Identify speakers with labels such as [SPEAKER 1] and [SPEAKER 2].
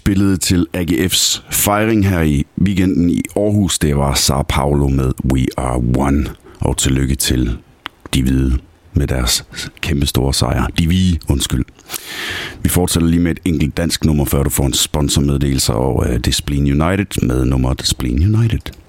[SPEAKER 1] spillede til AGF's fejring her i weekenden i Aarhus. Det var Sao Paulo med We Are One. Og tillykke til de hvide med deres kæmpestore sejr. De hvide, undskyld. Vi fortsætter lige med et enkelt dansk nummer, før du får en sponsormeddelelse, og det er Spleen United med nummeret Spleen United.